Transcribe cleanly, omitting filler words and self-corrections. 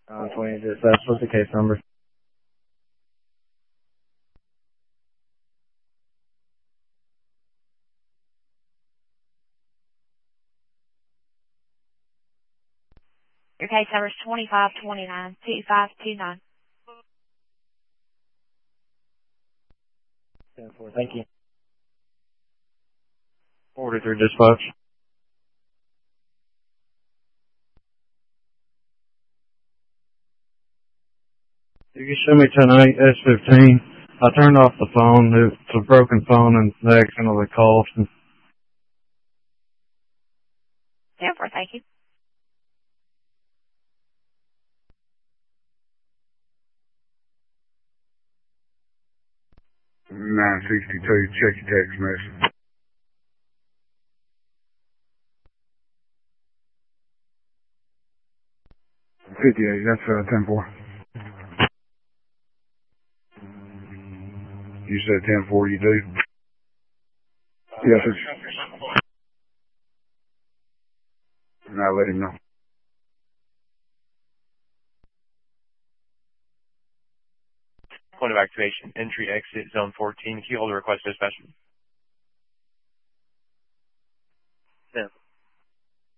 20 dispatch, what's the case number? Your case number is 2529 2529. 10-4, thank you. 43 dispatch. You can show me tonight, S15. I turned off the phone. It's a broken phone and they accidentally called. 10-4, thank you. 962, check your text message. 58, that's 10-4. You said 10-4, you do? Yes, it's... Now let him know. Point of activation, entry, exit, zone 14. Key holder request dispatch.